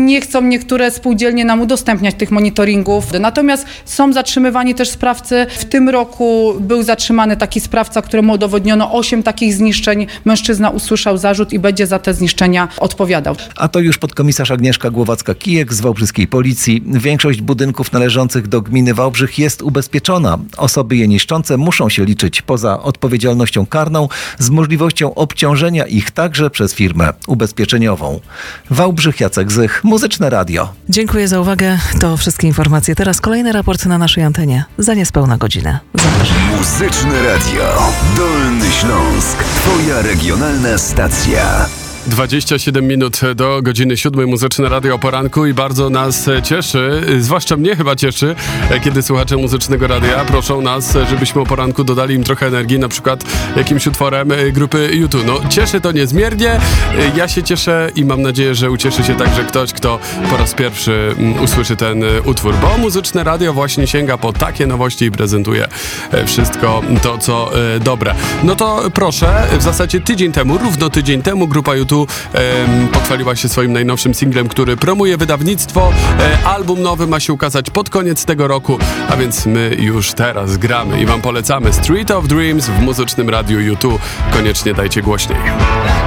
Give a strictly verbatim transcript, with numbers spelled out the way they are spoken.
nie chcą niektóre spółdzielnie nam udostępniać tych monitoringów. Natomiast są zatrzymywani też sprawcy. W tym roku był zatrzymany taki sprawca, któremu udowodniono osiem takich zniszczeń. Mężczyzna usłyszał zarzut i będzie za te zniszczenia odpowiadał. A to już podkomisarz Agnieszka Głowacka-Kijek z wałbrzyskiej policji. Większość budynków należących do gminy Wałbrzych jest ubezpieczona. Osoby je niszczące muszą się liczyć poza odpowiedzialnością karną z możliwością obciążenia ich także przez firmę ubezpieczeniową. Wałbrzych, Jacek Zych, Muzyczne Radio. Dziękuję za uwagę. To wszystkie informacje. Teraz kolejny raport na naszej antenie. Za niespełna godzinę. Zapraszam. Muzyczne Radio. Dolny Śląsk. Twoja regionalna stacja. dwadzieścia siedem minut do godziny siódmej. Muzyczne Radio o poranku i bardzo nas cieszy, zwłaszcza mnie chyba cieszy, kiedy słuchacze Muzycznego Radia proszą nas, żebyśmy o poranku dodali im trochę energii, na przykład jakimś utworem grupy U dwa. No cieszy to niezmiernie, ja się cieszę i mam nadzieję, że ucieszy się także ktoś, kto po raz pierwszy usłyszy ten utwór, bo Muzyczne Radio właśnie sięga po takie nowości i prezentuje wszystko to, co dobre. No to proszę, w zasadzie tydzień temu, równo tydzień temu grupa U dwa pochwaliła się swoim najnowszym singlem, który promuje wydawnictwo. Album nowy ma się ukazać pod koniec tego roku, a więc my już teraz gramy i wam polecamy Street of Dreams w Muzycznym Radiu U dwa. Koniecznie dajcie głośniej.